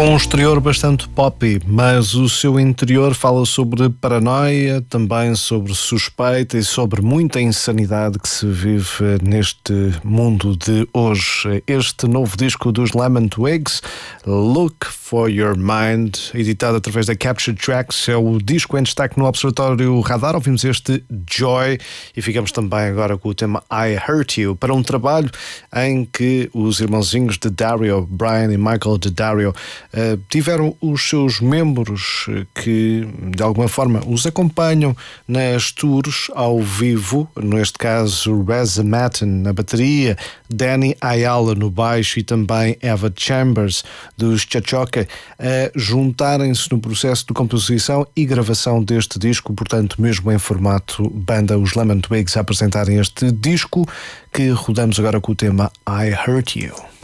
Com um exterior bastante poppy, mas o seu interior fala sobre paranoia, também sobre suspeita e sobre muita insanidade que se vive neste mundo de hoje. Este novo disco dos Lemon Twigs, Look for Your Mind, editado através da Captured Tracks, é o disco em destaque no Observatório Radar. Ouvimos este Joy e ficamos também agora com o tema I Hurt You, para um trabalho em que os irmãozinhos de Dario, Brian e Michael de Dario, tiveram os seus membros que de alguma forma os acompanham nas tours ao vivo, neste caso Reza Matten na bateria, Danny Ayala no baixo e também Eva Chambers dos Chachoca, a juntarem-se no processo de composição e gravação deste disco, portanto mesmo em formato banda, os Lemon Twigs a apresentarem este disco que rodamos agora com o tema I Hurt You.